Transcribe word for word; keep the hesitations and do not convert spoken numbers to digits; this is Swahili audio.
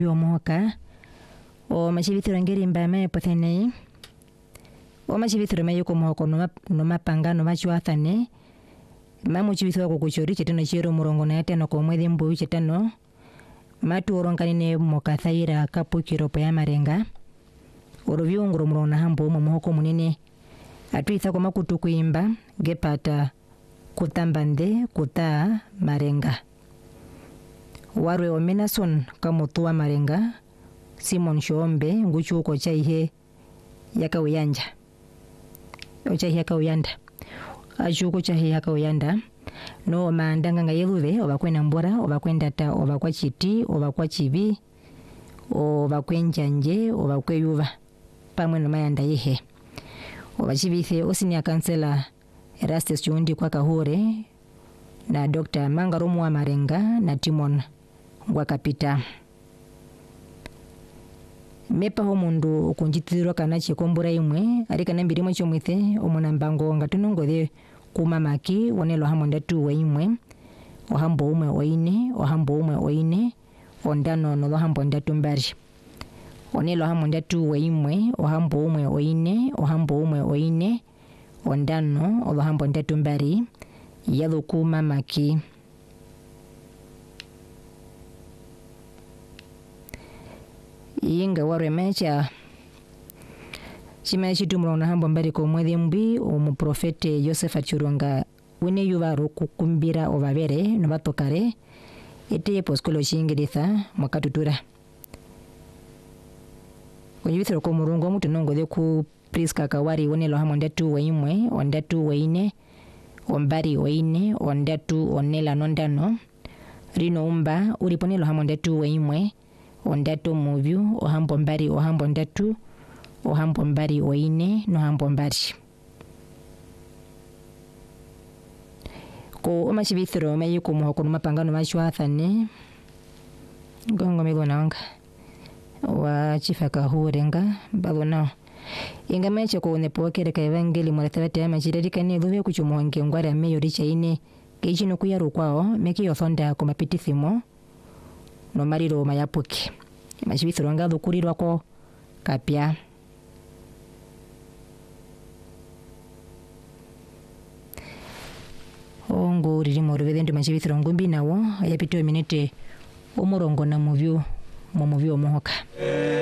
yomoka o machibithiro ngeri mbame pothenei o machibithiro meyo komoko no no mapanga no machwathane mamu chibithiro ko kuchori chetano chiro murongo na yatano ko mwezi mbu chetano matu oronkanine mokathaira kapukiro pa marenga orovyongoro murona hambo mu muhoko munene atwitha ko makutu kuimba gepata kutambande kuta marenga warwe omenason kamutua marenga Simon Shombe nguchuko chaihe yaka uyanja ochahi yaka uyanda achuko chahi yaka uyanda no mandanga ngayeluve obakwena mbora obakwenda ta obakwa chiti obakwa chibi obakwenjanje obakweyuva pamwe no mayanda yehe obachibithe osinia kansela Erastus Chundi kwa Kahure na Doctor Mangaromu wa Marenga na Timon Ngwakapita mepa ho mundu ukunjitirwa kana chikombura imwe arika nambiri mwe chomwithe omona mbango ngatunongo the kumamaki wonelo hamonda tu we imwe ohambo umwe oine ohambo umwe oine ondano no hambo ndatu mbari onelo hamonda tu we imwe ohambo umwe oine ohambo umwe oine ondano olohambo ndatu mbari yalo kumamaki inga warwe mecha chima chitumura na hambo mbari ko mwezi mbi omu profete Joseph Achurunga wine yuvaro kukumbira ovavere no batokare ete poskolo chingiritha mwakatutura oyivithiro ko murungo mutu nongo de ku Priska Kawari wone lo hamonda tu weimwe onda tu weine ombari weine onda tu onela nondano rino umba uripone lo hamonda tu weimwe onda tu muvyu ohambo mbari ohambo ndatu ohambo mbari weine no hambo mbari ko omachibithiro mayiko muhoko no mapangano machwathane ngongo milonanga wa chifaka hurenga balona inga meche ko ne pokere ka evangeli mwarathabate amachirerika ne luve kuchumuhange ngwara meyo richa ine keichino kuyaru kwao meki yothonda ko mapitithimo no mariro mayapuki machibithiro nga dhukurirwa ko kapya ongo ririmo ruvende machibithiro ngumbi nawo ayapitwe minute umurongo na muvyo mu muvyo mohoka